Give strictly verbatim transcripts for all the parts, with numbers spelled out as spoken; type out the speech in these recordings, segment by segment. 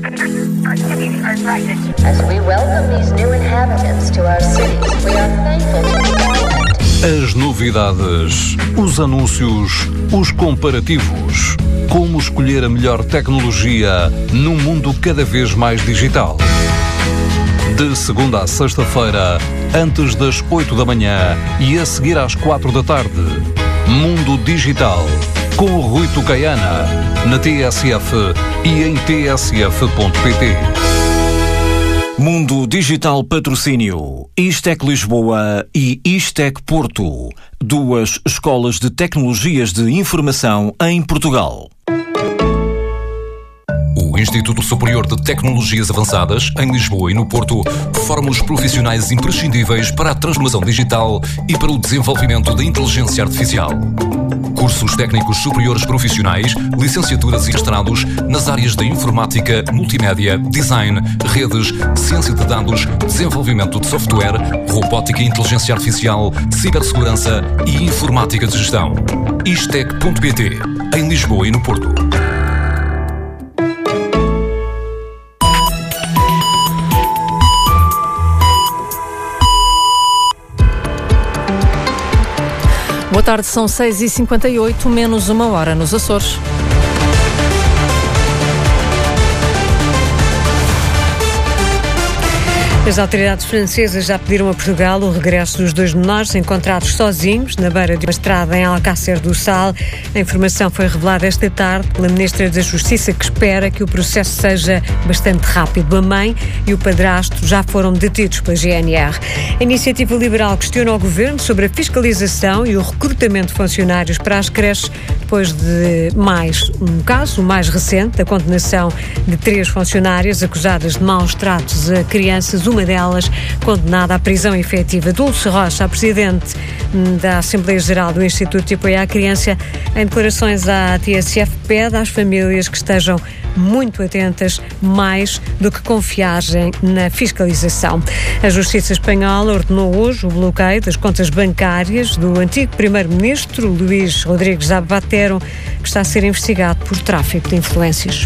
As we welcome these new inhabitants to our cities, we are thankful to the government. As novidades, os anúncios, os comparativos. Como escolher a melhor tecnologia num mundo cada vez mais digital. De segunda a sexta-feira, antes das oito da manhã e a seguir às quatro da tarde. Mundo Digital, com o Rui Tucaiana, na T S F e em t s f ponto p t. Mundo Digital Patrocínio, Istec Lisboa e Istec Porto, duas escolas de tecnologias de informação em Portugal. O Instituto Superior de Tecnologias Avançadas, em Lisboa e no Porto, forma os profissionais imprescindíveis para a transformação digital e para o desenvolvimento da inteligência artificial. Cursos técnicos superiores profissionais, licenciaturas e mestrados nas áreas da informática, multimédia, design, redes, ciência de dados, desenvolvimento de software, robótica e inteligência artificial, cibersegurança e informática de gestão. Istec ponto p t, em Lisboa e no Porto. Boa tarde, são seis e cinquenta e oito, menos uma hora nos Açores. As autoridades francesas já pediram a Portugal o regresso dos dois menores encontrados sozinhos na beira de uma estrada em Alcácer do Sal. A informação foi revelada esta tarde pela Ministra da Justiça, que espera que o processo seja bastante rápido. A mãe e o padrasto já foram detidos pela G N R. A Iniciativa Liberal questiona o Governo sobre a fiscalização e o recrutamento de funcionários para as creches, depois de mais um caso, o mais recente, a condenação de três funcionárias acusadas de maus tratos a crianças, uma delas condenada à prisão efetiva. Dulce Rocha, a presidente da Assembleia Geral do Instituto de Apoio à Criança, em declarações à T S F, pede às famílias que estejam muito atentas, mais do que confiarem na fiscalização. A Justiça Espanhola ordenou hoje o bloqueio das contas bancárias do antigo primeiro-ministro Luís Rodrigues Zapatero, que está a ser investigado por tráfico de influências.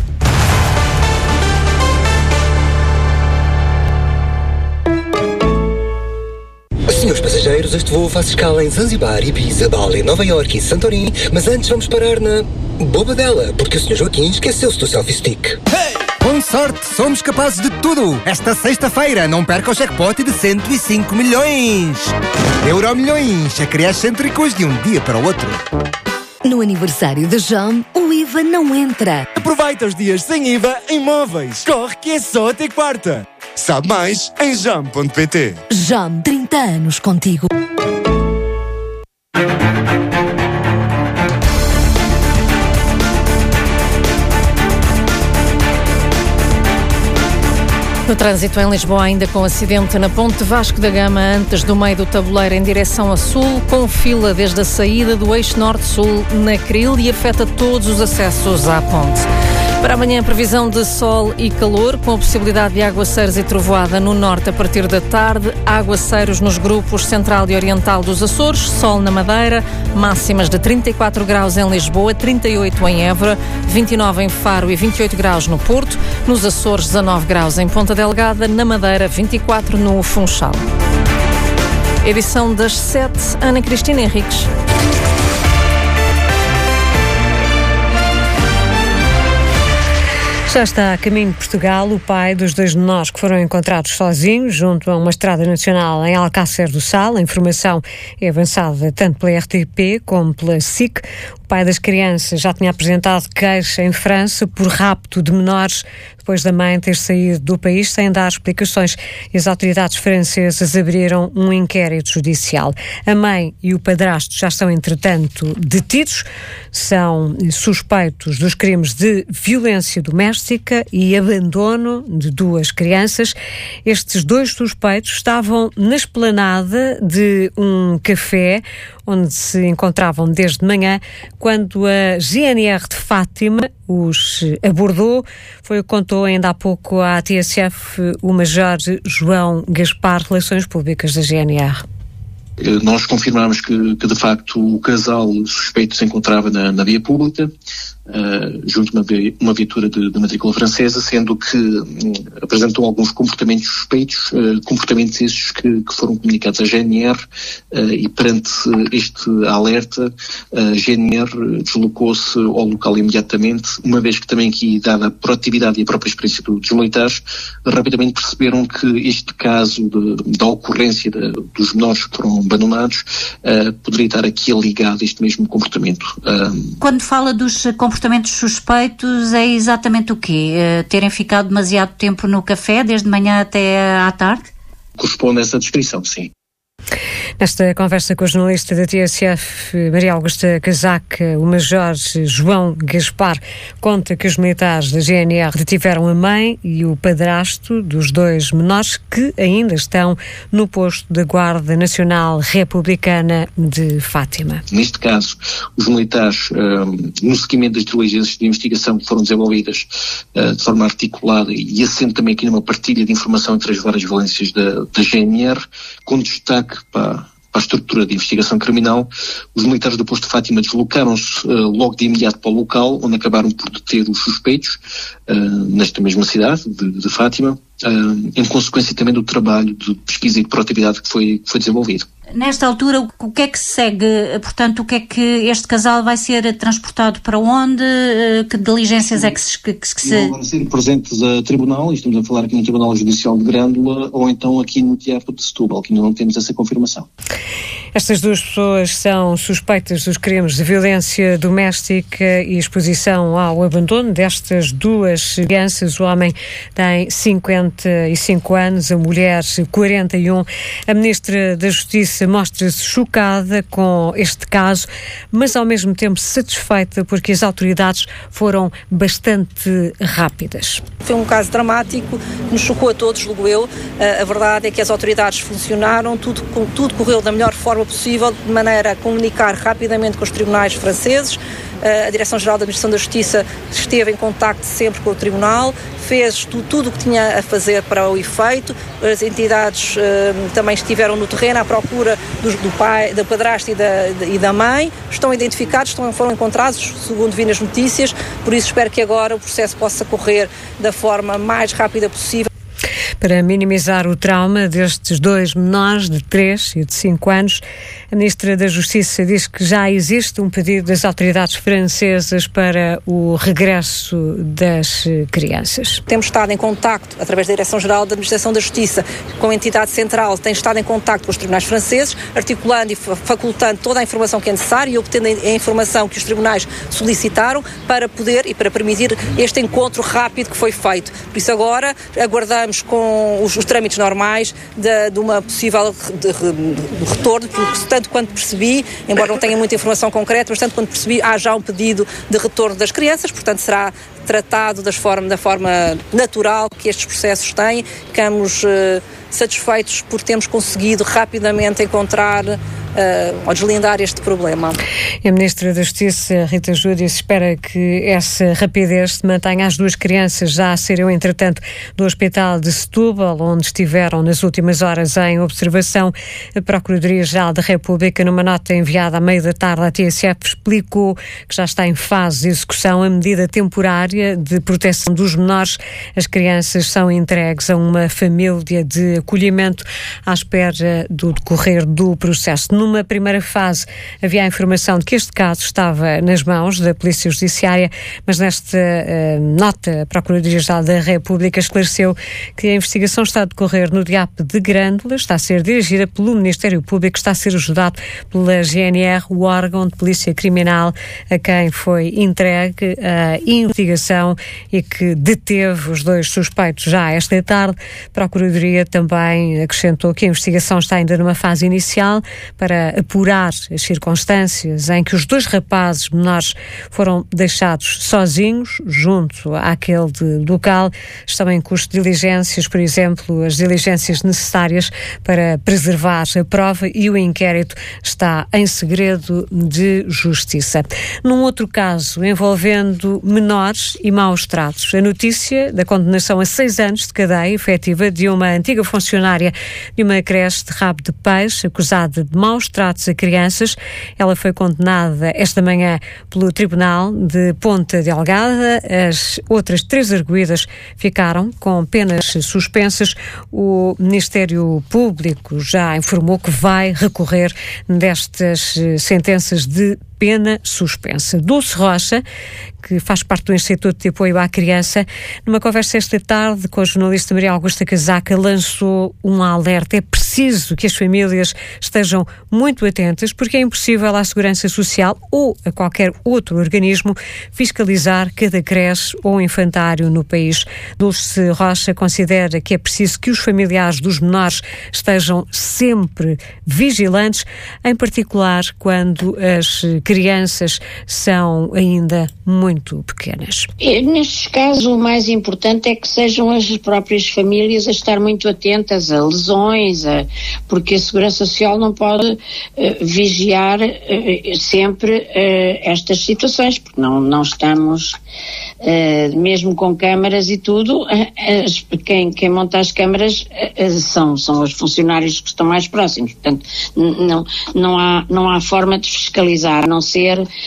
Senhores passageiros, este voo faz escala em Zanzibar, Ibiza, Bali, Nova Iorque e Santorini, mas antes vamos parar na Bobadela, porque o senhor Joaquim esqueceu-se do selfie stick. Hey! Com sorte, somos capazes de tudo! Esta sexta-feira, não perca o jackpot de cento e cinco milhões! Euromilhões, a criar excêntricos de um dia para o outro. No aniversário da Jam, o I V A não entra. Aproveita os dias sem I V A em móveis. Corre que é só até quarta. Sabe mais em jam ponto p t. Jam, trinta anos contigo. No trânsito em Lisboa, ainda com acidente na Ponte Vasco da Gama, antes do meio do tabuleiro em direção a sul, com fila desde a saída do eixo norte-sul na Cril e afeta todos os acessos à ponte. Para amanhã, previsão de sol e calor, com a possibilidade de aguaceiros e trovoada no norte a partir da tarde, aguaceiros nos grupos central e oriental dos Açores, sol na Madeira, máximas de trinta e quatro graus em Lisboa, trinta e oito em Évora, vinte e nove em Faro e vinte e oito graus no Porto, nos Açores dezanove graus em Ponta Delgada, na Madeira vinte e quatro no Funchal. Edição das sete, Ana Cristina Henriques. Já está a caminho de Portugal o pai dos dois menores que foram encontrados sozinhos junto a uma estrada nacional em Alcácer do Sal. A informação é avançada tanto pela R T P como pela S I C. O pai das crianças já tinha apresentado queixa em França por rapto de menores depois da mãe ter saído do país sem dar explicações. E as autoridades francesas abriram um inquérito judicial. A mãe e o padrasto já estão, entretanto, detidos. São suspeitos dos crimes de violência doméstica e abandono de duas crianças. Estes dois suspeitos estavam na esplanada de um café onde se encontravam desde manhã, quando a G N R de Fátima os abordou. Foi o que contou ainda há pouco à T S F o Major João Gaspar, Relações Públicas da G N R. Nós confirmamos que, que de facto o casal suspeito se encontrava na, na via pública. uh, junto a uma, uma viatura de, de matrícula francesa, sendo que um, apresentou alguns comportamentos suspeitos, uh, comportamentos esses que, que foram comunicados à G N R, uh, e perante este alerta, a G N R deslocou-se ao local imediatamente, uma vez que também aqui, dada a proatividade e a própria experiência do, dos militares, rapidamente perceberam que este caso de, da ocorrência de, dos menores que foram abandonados uh, poderia estar aqui ligado a este mesmo comportamento. Uh, Quando fala dos comportamentos suspeitos, é exatamente o quê? Uh, terem ficado demasiado tempo no café, desde manhã até à tarde? Corresponde a essa descrição, sim. Nesta conversa com a jornalista da T S F, Maria Augusta Casaca, o major João Gaspar conta que os militares da G N R detiveram a mãe e o padrasto dos dois menores que ainda estão no posto da Guarda Nacional Republicana de Fátima. Neste caso, os militares, um, no seguimento das diligências de investigação que foram desenvolvidas uh, de forma articulada e assente também aqui numa partilha de informação entre as várias valências da, da G N R, com destaque para para a estrutura de investigação criminal, os militares do posto de Fátima deslocaram-se uh, logo de imediato para o local, onde acabaram por deter os suspeitos, uh, nesta mesma cidade de, de Fátima, uh, em consequência também do trabalho de pesquisa e de proatividade que foi, que foi desenvolvido. Nesta altura, o que é que se segue? Portanto, o que é que este casal vai ser transportado para onde? Que diligências é que se... Que, que se... Vão ser presentes a tribunal, e estamos a falar aqui no Tribunal Judicial de Grândola, ou então aqui no Teatro de Setúbal, que ainda não temos essa confirmação. Estas duas pessoas são suspeitas dos crimes de violência doméstica e exposição ao abandono destas duas crianças. O homem tem cinquenta e cinco anos, a mulher quarenta e um. A Ministra da Justiça mostra-se chocada com este caso, mas ao mesmo tempo satisfeita porque as autoridades foram bastante rápidas. Foi um caso dramático que nos chocou a todos, julgo eu. A verdade é que as autoridades funcionaram, tudo, tudo correu da melhor forma possível, de maneira a comunicar rapidamente com os tribunais franceses. A Direção-Geral da Administração da Justiça esteve em contacto sempre com o Tribunal, fez tu, tudo o que tinha a fazer para o efeito. As entidades uh, também estiveram no terreno à procura do, do pai, da padrasta e da, e da mãe. Estão identificados, estão, foram encontrados, segundo vi nas notícias. Por isso espero que agora o processo possa correr da forma mais rápida possível. Para minimizar o trauma destes dois menores de três e de cinco anos, a Ministra da Justiça diz que já existe um pedido das autoridades francesas para o regresso das crianças. Temos estado em contacto, através da Direção-Geral da Administração da Justiça, com a entidade central, tem estado em contacto com os tribunais franceses, articulando e facultando toda a informação que é necessária e obtendo a informação que os tribunais solicitaram para poder e para permitir este encontro rápido que foi feito. Por isso agora aguardamos com os, os trâmites normais de, de uma possível de, de, de retorno, porque tanto quanto percebi, embora não tenha muita informação concreta, mas tanto quanto percebi, há já um pedido de retorno das crianças, portanto será tratado das forma, da forma natural que estes processos têm. Ficamos uh, satisfeitos por termos conseguido rapidamente encontrar uh, ou deslindar este problema. E a Ministra da Justiça, Rita Júdice, espera que essa rapidez se mantenha. As duas crianças já saíram, entretanto, do Hospital de Setúbal, onde estiveram nas últimas horas em observação. A Procuradoria-Geral da República, numa nota enviada à meia da tarde à T S F, explicou que já está em fase de execução a medida temporária de proteção dos menores. As crianças são entregues a uma família de acolhimento à espera do decorrer do processo. Numa primeira fase havia a informação de que este caso estava nas mãos da Polícia Judiciária, mas nesta uh, nota a Procuradoria-Geral da República esclareceu que a investigação está a decorrer no D I A P de Grândola, está a ser dirigida pelo Ministério Público, está a ser ajudado pela G N R, o órgão de polícia criminal a quem foi entregue a investigação e que deteve os dois suspeitos já esta tarde. A Procuradoria também acrescentou que a investigação está ainda numa fase inicial para apurar as circunstâncias em que os dois rapazes menores foram deixados sozinhos junto àquele de local. Estão em curso de diligências, por exemplo, as diligências necessárias para preservar a prova, e o inquérito está em segredo de justiça. Num outro caso envolvendo menores e maus tratos, a notícia da condenação a seis anos de cadeia efetiva de uma antiga funcionária de uma creche de Rabo de Peixe acusada de maus maus tratos a crianças. Ela foi condenada esta manhã pelo Tribunal de Ponta Delgada. As outras três arguidas ficaram com penas suspensas. O Ministério Público já informou que vai recorrer destas sentenças de pena suspensa. Dulce Rocha, que faz parte do Instituto de Apoio à Criança, numa conversa esta tarde com a jornalista Maria Augusta Casaca, lançou um alerta. É preciso que as famílias estejam muito atentas, porque é impossível à Segurança Social ou a qualquer outro organismo fiscalizar cada creche ou infantário no país. Dulce Rocha considera que é preciso que os familiares dos menores estejam sempre vigilantes, em particular quando as crianças são ainda muito pequenas. Nestes casos, o mais importante é que sejam as próprias famílias a estar muito atentas a lesões, a, porque a Segurança Social não pode uh, vigiar uh, sempre uh, estas situações, porque não, não estamos, uh, mesmo com câmaras e tudo, uh, as, quem, quem monta as câmaras uh, são, são os funcionários que estão mais próximos. Portanto, n- não, não, há, não há forma de fiscalizar, a não ser, uh,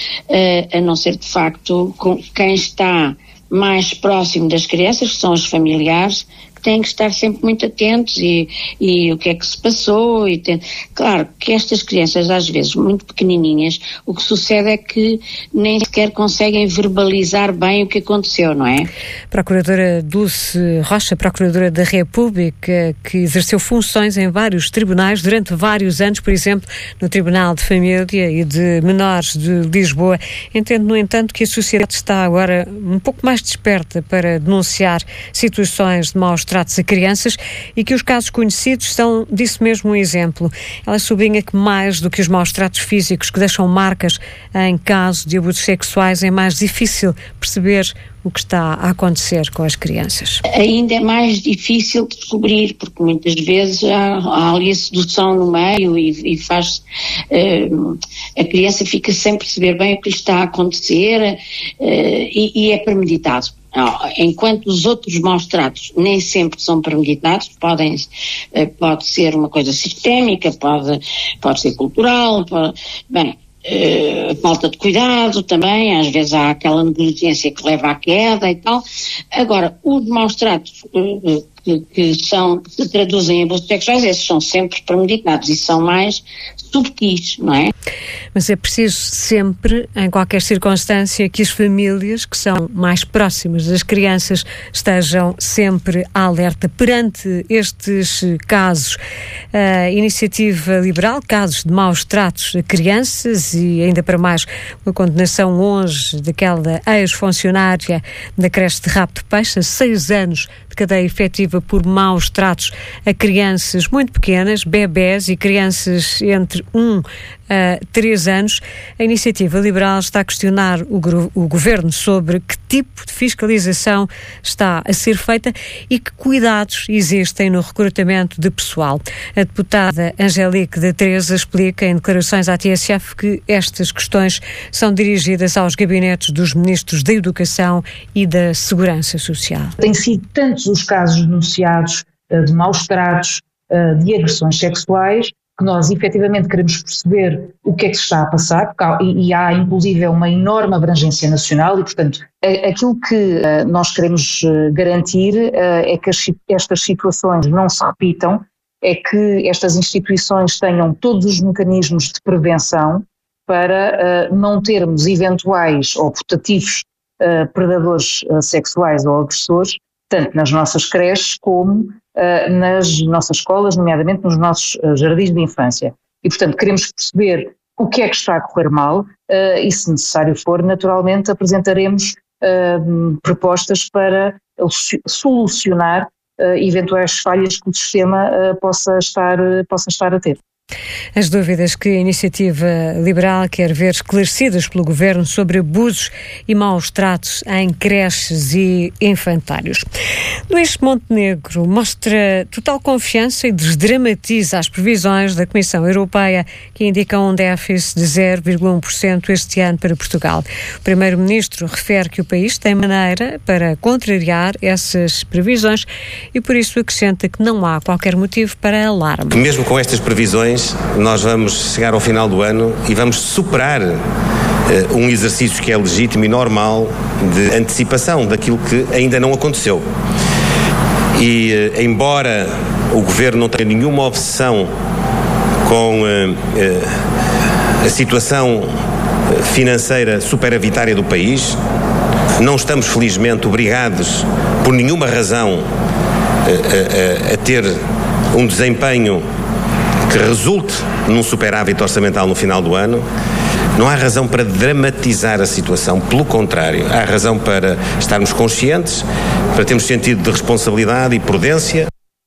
a não ser de facto com quem está mais próximo das crianças, que são os familiares, que têm que estar sempre muito atentos e, e o que é que se passou. E tem... Claro que estas crianças, às vezes, muito pequenininhas, o que sucede é que nem sequer conseguem verbalizar bem o que aconteceu, não é? Procuradora Dulce Rocha, Procuradora da República, que exerceu funções em vários tribunais durante vários anos, por exemplo, no Tribunal de Família e de Menores de Lisboa. Entendo, no entanto, que a sociedade está agora um pouco mais desperta para denunciar situações de maus tratos a crianças e que os casos conhecidos são disso mesmo um exemplo. Ela sublinha que mais do que os maus tratos físicos que deixam marcas em caso de abusos sexuais, é mais difícil perceber o que está a acontecer com as crianças. Ainda é mais difícil de descobrir, porque muitas vezes há, há ali a sedução no meio e, e faz, uh, a criança fica sem perceber bem o que lhe está a acontecer uh, e, e é premeditado. Enquanto os outros maus tratos nem sempre são premeditados, podem, pode ser uma coisa sistémica, pode, pode ser cultural, pode, bem, Uh, falta de cuidado também, às vezes há aquela negligência que leva à queda e tal. Agora, os maus tratos uh, que, que são, que se traduzem em abusos sexuais, esses são sempre premeditados e são mais subtis, não é? Mas é preciso sempre, em qualquer circunstância, que as famílias que são mais próximas das crianças estejam sempre alerta perante estes casos. A Iniciativa Liberal, casos de maus tratos a crianças e ainda para mais uma condenação hoje daquela ex-funcionária da creche de Rabo de Peixe, seis anos de cadeia efetiva por maus tratos a crianças muito pequenas, bebés e crianças entre um a três anos. A Iniciativa Liberal está a questionar o, o Governo sobre que tipo de fiscalização está a ser feita e que cuidados existem no recrutamento de pessoal. A deputada Angélique da Teresa explica em declarações à T S F que estas questões são dirigidas aos gabinetes dos Ministros da Educação e da Segurança Social. Têm sido tantos os casos denunciados uh, de maus tratos, uh, de agressões sexuais, que nós efetivamente queremos perceber o que é que se está a passar, porque há, e, e há inclusive uma enorme abrangência nacional e, portanto, a, aquilo que uh, nós queremos uh, garantir uh, é que as, estas situações não se repitam, é que estas instituições tenham todos os mecanismos de prevenção para uh, não termos eventuais ou putativos uh, predadores uh, sexuais ou agressores, tanto nas nossas creches como Uh, nas nossas escolas, nomeadamente nos nossos uh, jardins de infância. E, portanto, queremos perceber o que é que está a correr mal uh, e, se necessário for, naturalmente apresentaremos uh, propostas para solucionar uh, eventuais falhas que o sistema uh, possa estar, uh, possa estar a ter. As dúvidas que a Iniciativa Liberal quer ver esclarecidas pelo Governo sobre abusos e maus tratos em creches e infantários. Luís Montenegro mostra total confiança e desdramatiza as previsões da Comissão Europeia que indicam um déficit de zero vírgula um por cento este ano para Portugal. O Primeiro-Ministro refere que o país tem maneira para contrariar essas previsões e por isso acrescenta que não há qualquer motivo para alarme. Mesmo com estas previsões, eleições, nós vamos chegar ao final do ano e vamos superar uh, um exercício que é legítimo e normal de antecipação daquilo que ainda não aconteceu. E, uh, embora o Governo não tenha nenhuma obsessão com uh, uh, a situação financeira superavitária do país, não estamos felizmente obrigados, por nenhuma razão, a, a, a ter um desempenho que resulte num superávit orçamental no final do ano. Não há razão para dramatizar a situação, pelo contrário, há razão para estarmos conscientes, para termos sentido de responsabilidade e prudência.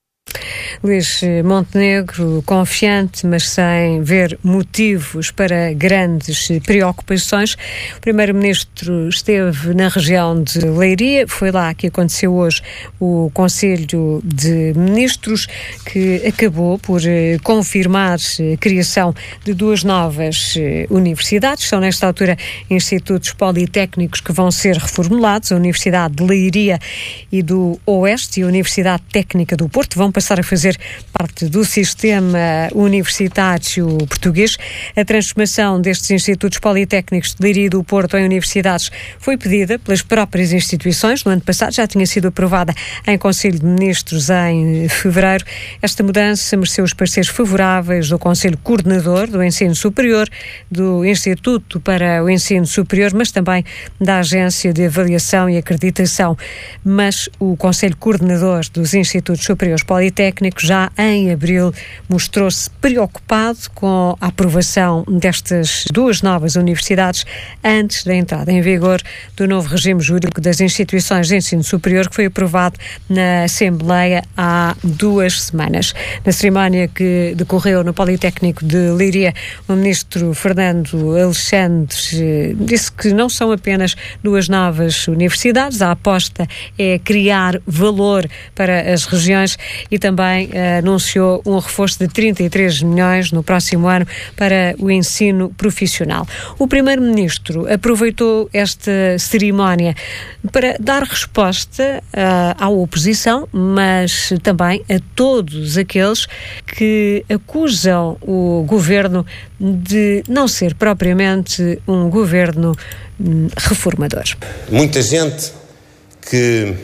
Luís Montenegro, confiante, mas sem ver motivos para grandes preocupações. O Primeiro-Ministro esteve na região de Leiria, foi lá que aconteceu hoje o Conselho de Ministros, que acabou por confirmar a criação de duas novas universidades. São, nesta altura, institutos politécnicos que vão ser reformulados. A Universidade de Leiria e do Oeste e a Universidade Técnica do Porto vão passar a fazer parte do sistema universitário português. A transformação destes institutos politécnicos de Leiria e do Porto em universidades foi pedida pelas próprias instituições. No ano passado já tinha sido aprovada em Conselho de Ministros em fevereiro. Esta mudança mereceu os pareceres favoráveis do Conselho Coordenador do Ensino Superior, do Instituto para o Ensino Superior, mas também da Agência de Avaliação e Acreditação. Mas o Conselho Coordenador dos Institutos Superiores Politécnicos já em abril mostrou-se preocupado com a aprovação destas duas novas universidades antes da entrada em vigor do novo regime jurídico das instituições de ensino superior, que foi aprovado na Assembleia há duas semanas. Na cerimónia que decorreu no Politécnico de Leiria, o ministro Fernando Alexandre disse que não são apenas duas novas universidades, a aposta é criar valor para as regiões e também anunciou um reforço de trinta e três milhões no próximo ano para o ensino profissional. O Primeiro-Ministro aproveitou esta cerimónia para dar resposta uh, à oposição, mas também a todos aqueles que acusam o governo de não ser propriamente um governo um, reformador. Muita gente que,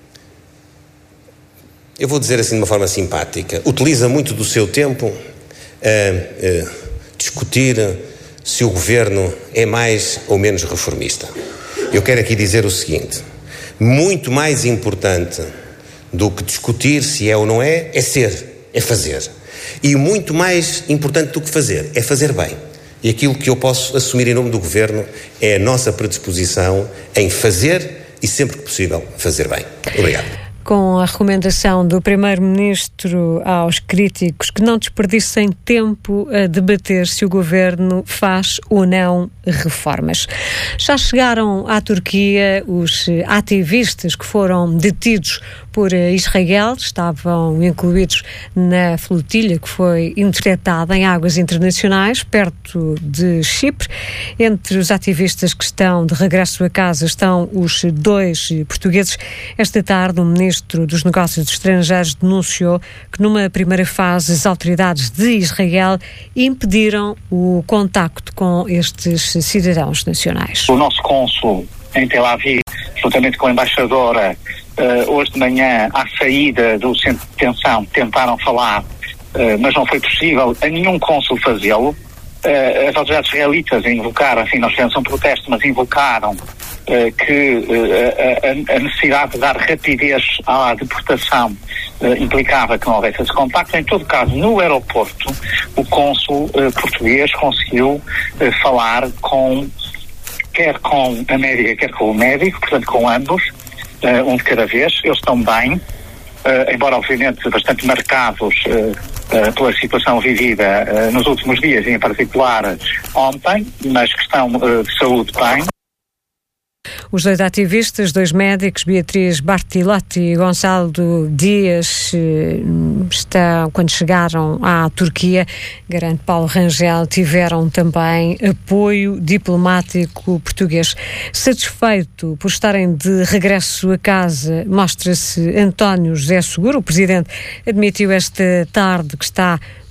eu vou dizer assim de uma forma simpática, utiliza muito do seu tempo a, a discutir se o governo é mais ou menos reformista. Eu quero aqui dizer o seguinte: muito mais importante do que discutir se é ou não é, é ser, é fazer. E muito mais importante do que fazer, é fazer bem. E aquilo que eu posso assumir em nome do governo é a nossa predisposição em fazer e, sempre que possível, fazer bem. Obrigado. Com a recomendação do Primeiro-Ministro aos críticos que não desperdicem tempo a debater se o governo faz ou não reformas. Já chegaram à Turquia os ativistas que foram detidos por Israel, estavam incluídos na flotilha que foi interceptada em águas internacionais, perto de Chipre. Entre os ativistas que estão de regresso a casa estão os dois portugueses. Esta tarde, o ministro Ministro dos Negócios Estrangeiros denunciou que numa primeira fase as autoridades de Israel impediram o contacto com estes cidadãos nacionais. O nosso cônsul em Tel Aviv, juntamente com a embaixadora, uh, hoje de manhã, à saída do centro de detenção, tentaram falar, uh, mas não foi possível a nenhum cônsul fazê-lo. Uh, as autoridades israelitas invocaram, assim, nós fizemos um protesto, mas invocaram Uh, que uh, a, a necessidade de dar rapidez à deportação uh, implicava que não houvesse esse contacto. Em todo caso, no aeroporto, o cônsul uh, português conseguiu uh, falar com, quer com a médica, quer com o médico, portanto com ambos, uh, um de cada vez. Eles estão bem, uh, embora obviamente bastante marcados uh, uh, pela situação vivida uh, nos últimos dias, e em particular ontem, mas que estão uh, de saúde bem. Os dois ativistas, dois médicos, Beatriz Bartilotti e Gonçalo Dias, estão, quando chegaram à Turquia, garante Paulo Rangel, tiveram também apoio diplomático português. Satisfeito por estarem de regresso a casa, mostra-se António José Seguro. O presidente admitiu esta tarde que está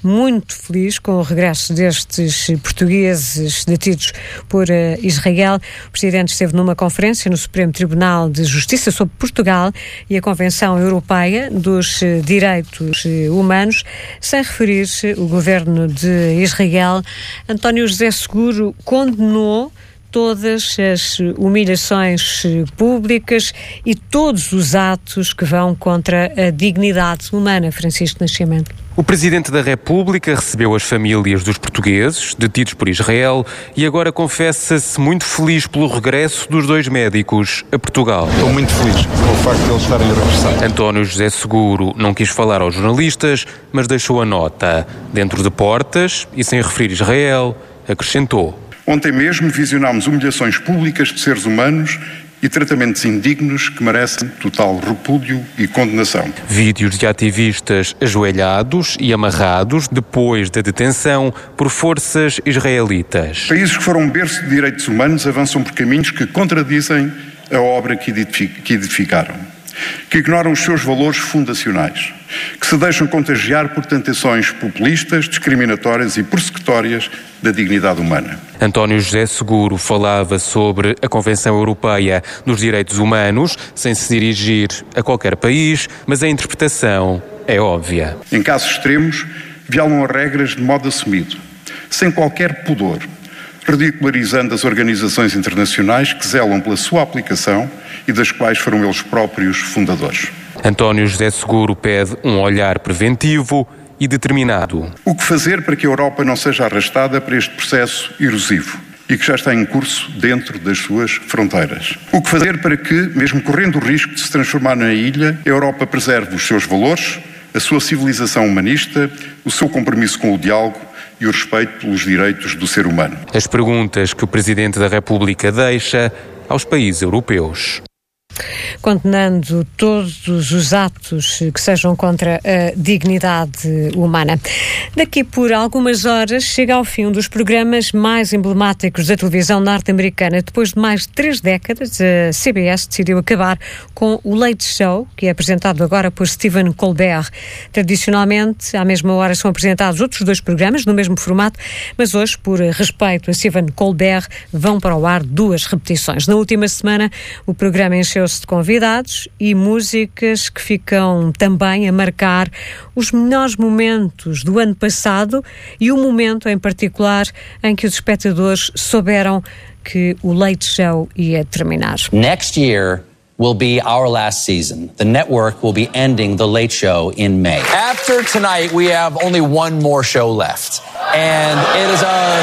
muito feliz com o regresso destes portugueses detidos por uh, Israel. O Presidente esteve numa conferência no Supremo Tribunal de Justiça sobre Portugal e a Convenção Europeia dos uh, Direitos uh, Humanos, sem referir-se o governo de Israel. António José Seguro condenou todas as humilhações públicas e todos os atos que vão contra a dignidade humana. Francisco Nascimento. O Presidente da República recebeu as famílias dos portugueses detidos por Israel e agora confessa-se muito feliz pelo regresso dos dois médicos a Portugal. Estou muito feliz com o facto de eles estarem a regressar. António José Seguro não quis falar aos jornalistas, mas deixou a nota. Dentro de portas e sem referir Israel, acrescentou: Ontem mesmo visionámos humilhações públicas de seres humanos e tratamentos indignos que merecem total repúdio e condenação. Vídeos de ativistas ajoelhados e amarrados depois da detenção por forças israelitas. Países que foram berço de direitos humanos avançam por caminhos que contradizem a obra que edificaram, que ignoram os seus valores fundacionais, que se deixam contagiar por tentações populistas, discriminatórias e persecutórias da dignidade humana. António José Seguro falava sobre a Convenção Europeia dos Direitos Humanos, sem se dirigir a qualquer país, mas a interpretação é óbvia. Em casos extremos, violam as regras de modo assumido, sem qualquer pudor, ridicularizando as organizações internacionais que zelam pela sua aplicação e das quais foram eles próprios fundadores. António José Seguro pede um olhar preventivo e determinado. O que fazer para que a Europa não seja arrastada para este processo erosivo e que já está em curso dentro das suas fronteiras? O que fazer para que, mesmo correndo o risco de se transformar na ilha, a Europa preserve os seus valores, a sua civilização humanista, o seu compromisso com o diálogo e o respeito pelos direitos do ser humano? As perguntas que o Presidente da República deixa aos países europeus. Condenando todos os atos que sejam contra a dignidade humana. Daqui por algumas horas chega ao fim um dos programas mais emblemáticos da televisão norte-americana. Depois de mais de três décadas, a C B S decidiu acabar com o Late Show, que é apresentado agora por Stephen Colbert. Tradicionalmente, à mesma hora são apresentados outros dois programas no mesmo formato, mas hoje, por respeito a Stephen Colbert, vão para o ar duas repetições. Na última semana, o programa encheu de convidados e músicas que ficam também a marcar os melhores momentos do ano passado e o momento em particular em que os espectadores souberam que o Late Show ia terminar. Next year will be our last season. The network will be ending the Late Show in May. After tonight, we have only one more show left. And it is our...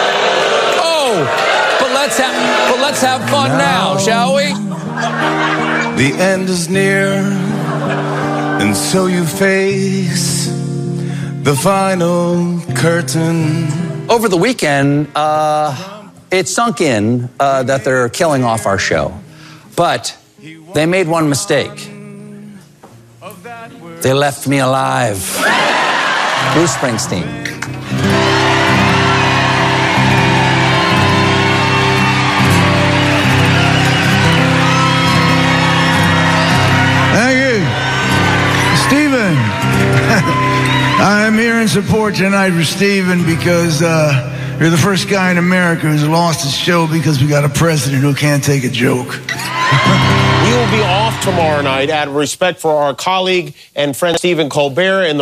Oh, but let's have, but let's have fun now, now shall we? The end is near, and so you face the final curtain. Over the weekend, uh, it sunk in uh, that they're killing off our show. But they made one mistake. They left me alive. Bruce Springsteen. Stephen, I'm here in support tonight for Stephen because uh, you're the first guy in America who's lost his show because we got a president who can't take a joke. We will be off tomorrow night out of respect for our colleague and friend Stephen Colbert and the